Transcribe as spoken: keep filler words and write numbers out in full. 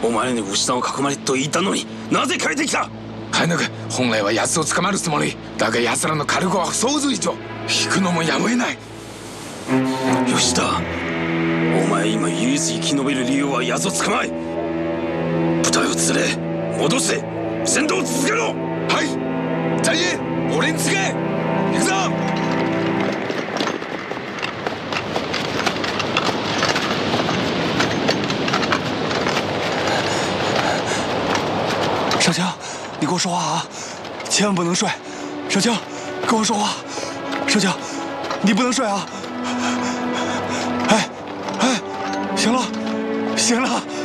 お前に牛さんを囲まれと言ったのになぜ変えてきた。 海野君、本来は奴を捕まるつもりだが、奴らのカルゴは想像以上。引くのもやむを得ない。 吉田、お前今唯一生き延びる理由は奴を捕まえ、部隊を連れ戻して戦闘を続けろ。 はい、ザイエ、俺につけ。行くぞ。 少卿，你跟我说话啊，千万不能睡。少卿，跟我说话。少卿，你不能睡啊。哎，哎，行了，行了。